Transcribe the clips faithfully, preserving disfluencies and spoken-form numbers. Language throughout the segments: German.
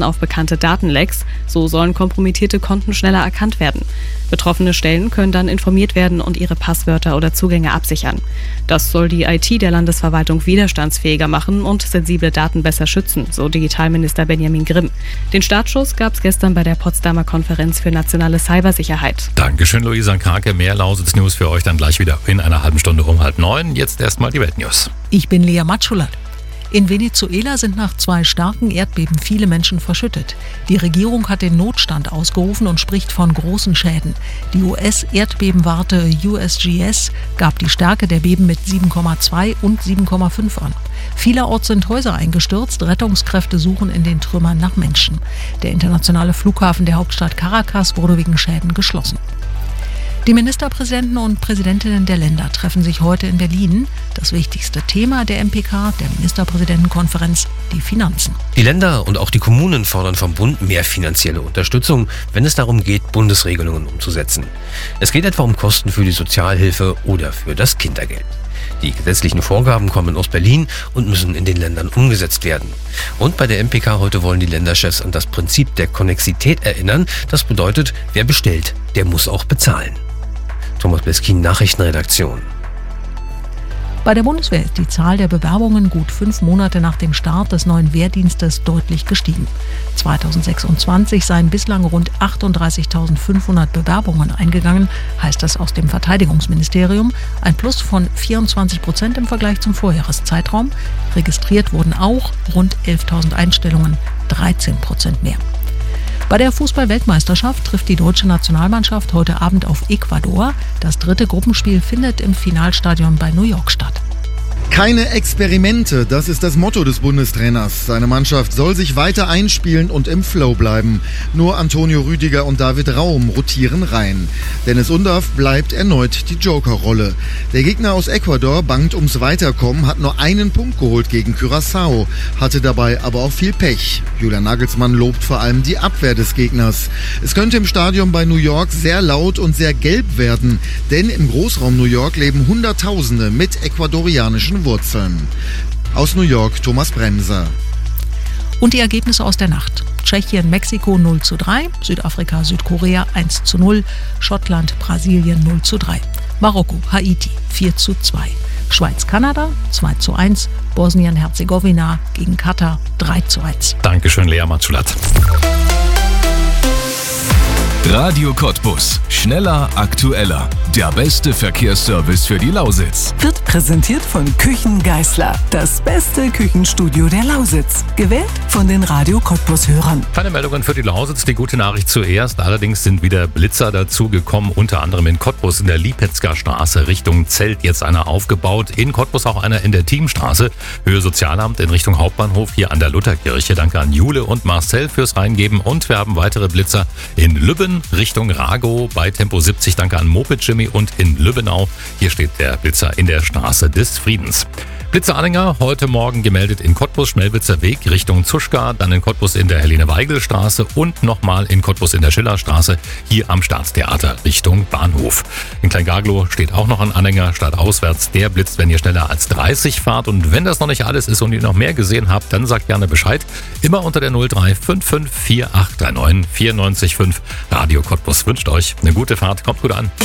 auf bekannte Datenlecks. So sollen kompromittierte Konten schneller erkannt werden. Betroffene Stellen können dann informiert werden und ihre Passwörter oder Zugänge absichern. Das soll die I T der Landesverwaltung widerstandsfähiger machen und sensible Daten besser schützen, so Digitalminister Benjamin Grimm. Den Startschuss gab es gestern bei der Potsdamer Konferenz für nationale Cybersicherheit. Dankeschön, Luisa Krake. Mehr Lausitz-News für euch dann gleich wieder in einer halben Stunde um halb neun. Jetzt erstmal die Weltnews. Ich bin Lea Matschulat. In Venezuela sind nach zwei starken Erdbeben viele Menschen verschüttet. Die Regierung hat den Notstand ausgerufen und spricht von großen Schäden. Die U S-Erdbebenwarte U S G S gab die Stärke der Beben mit sieben Komma zwei und sieben Komma fünf an. Vielerorts sind Häuser eingestürzt, Rettungskräfte suchen in den Trümmern nach Menschen. Der internationale Flughafen der Hauptstadt Caracas wurde wegen Schäden geschlossen. Die Ministerpräsidenten und Präsidentinnen der Länder treffen sich heute in Berlin. Das wichtigste Thema der M P K, der Ministerpräsidentenkonferenz, die Finanzen. Die Länder und auch die Kommunen fordern vom Bund mehr finanzielle Unterstützung, wenn es darum geht, Bundesregelungen umzusetzen. Es geht etwa um Kosten für die Sozialhilfe oder für das Kindergeld. Die gesetzlichen Vorgaben kommen aus Berlin und müssen in den Ländern umgesetzt werden. Und bei der M P K heute wollen die Länderchefs an das Prinzip der Konnexität erinnern. Das bedeutet, wer bestellt, der muss auch bezahlen. Thomas Beskin, Nachrichtenredaktion. Bei der Bundeswehr ist die Zahl der Bewerbungen gut fünf Monate nach dem Start des neuen Wehrdienstes deutlich gestiegen. zweitausendsechsundzwanzig seien bislang rund achtunddreißigtausendfünfhundert Bewerbungen eingegangen, heißt das aus dem Verteidigungsministerium. Ein Plus von vierundzwanzig Prozent im Vergleich zum Vorjahreszeitraum. Registriert wurden auch rund elftausend Einstellungen, dreizehn Prozent mehr. Bei der Fußball-Weltmeisterschaft trifft die deutsche Nationalmannschaft heute Abend auf Ecuador. Das dritte Gruppenspiel findet im Finalstadion bei New York statt. Keine Experimente, das ist das Motto des Bundestrainers. Seine Mannschaft soll sich weiter einspielen und im Flow bleiben. Nur Antonio Rüdiger und David Raum rotieren rein. Dennis Undaff bleibt erneut die Joker-Rolle. Der Gegner aus Ecuador bangt ums Weiterkommen, hat nur einen Punkt geholt gegen Curaçao, hatte dabei aber auch viel Pech. Julian Nagelsmann lobt vor allem die Abwehr des Gegners. Es könnte im Stadion bei New York sehr laut und sehr gelb werden, denn im Großraum New York leben Hunderttausende mit ecuadorianischen Wurzeln. Aus New York Thomas Bremser. Und die Ergebnisse aus der Nacht. Tschechien, Mexiko null zu drei, Südafrika, Südkorea eins zu null, Schottland, Brasilien null zu drei, Marokko, Haiti vier zu zwei, Schweiz, Kanada zwei zu eins, Bosnien-Herzegowina gegen Katar drei zu eins. Dankeschön, Lea Matschulat. Radio Cottbus. Schneller, aktueller. Der beste Verkehrsservice für die Lausitz. Wird präsentiert von Küchen Geisler. Das beste Küchenstudio der Lausitz. Gewählt von den Radio Cottbus-Hörern. Keine Meldungen für die Lausitz. Die gute Nachricht zuerst. Allerdings sind wieder Blitzer dazu gekommen. Unter anderem in Cottbus in der Liepetzger Straße Richtung Zelt jetzt einer aufgebaut. In Cottbus auch einer in der Teamstraße. Höhe Sozialamt in Richtung Hauptbahnhof hier an der Lutherkirche. Danke an Jule und Marcel fürs Reingeben. Und wir haben weitere Blitzer in Lübben Richtung Ragow bei Tempo siebzig. Danke an Moped Jimmy und in Lübbenau. Hier steht der Blitzer in der Straße des Friedens. Blitzeranhänger heute Morgen gemeldet in Cottbus, Schmelwitzer Weg Richtung Zuschka, dann in Cottbus in der Helene-Weigel-Straße und nochmal in Cottbus in der Schillerstraße, hier am Staatstheater Richtung Bahnhof. In Kleingarglow steht auch noch ein Anhänger stadtauswärts, der blitzt, wenn ihr schneller als dreißig fahrt. Und wenn das noch nicht alles ist und ihr noch mehr gesehen habt, dann sagt gerne Bescheid. Immer unter der null drei fünf fünf vier acht drei neun vier neun fünf. Radio Cottbus wünscht euch eine gute Fahrt, kommt gut an.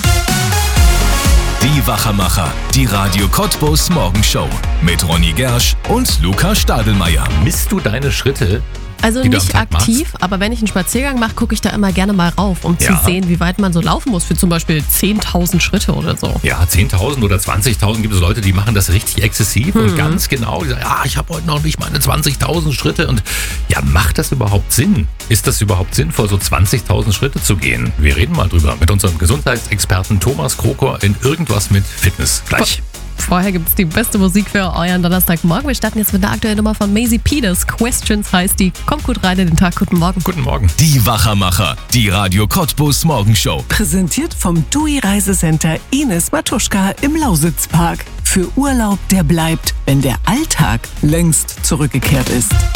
Die Wachermacher, die Radio Cottbus Morgenshow mit Ronny Gersch und Luca Stadelmeier. Misst du deine Schritte? Also nicht aktiv, aber wenn ich einen Spaziergang mache, gucke ich da immer gerne mal rauf, um ja. zu sehen, wie weit man so laufen muss für zum Beispiel zehntausend Schritte oder so. Ja, zehntausend oder zwanzigtausend gibt es Leute, die machen das richtig exzessiv hm. und ganz genau. Die sagen, ja, ich habe heute noch nicht meine zwanzigtausend Schritte. Und ja, macht das überhaupt Sinn? Ist das überhaupt sinnvoll, so zwanzigtausend Schritte zu gehen? Wir reden mal drüber mit unserem Gesundheitsexperten Thomas Krokor in Irgendwas mit Fitness. Gleich. Vorher gibt es die beste Musik für euren Donnerstagmorgen. Wir starten jetzt mit der aktuellen Nummer von Maisie Peters. Questions heißt die. Kommt gut rein in den Tag. Guten Morgen. Guten Morgen. Die Wachermacher, die Radio Cottbus Morgenshow. Präsentiert vom D U I Reisecenter Ines Matuschka im Lausitzpark. Für Urlaub, der bleibt, wenn der Alltag längst zurückgekehrt ist.